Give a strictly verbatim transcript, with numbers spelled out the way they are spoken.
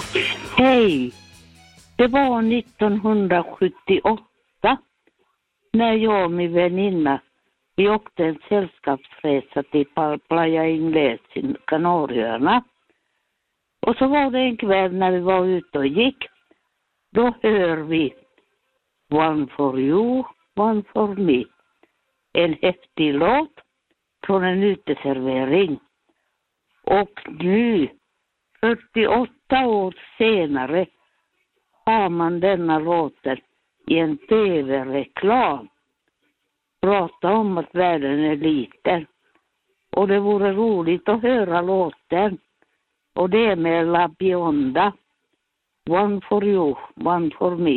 Hej! Det var nittonhundrasjuttioåtta när jag och min väninna vi åkte en sällskapsresa till Playa Ingles i Kanarieöarna. Och så var det en kväll när vi var ute och gick. Då hör vi One for you, one for me. En häftig låt från en uteservering. Och nu, fyrtioåtta år senare, har man denna låten i en tv-reklam. Prata om att världen är liten. Och det vore roligt att höra låten. Och det är med La Bionda. One for you, one for me.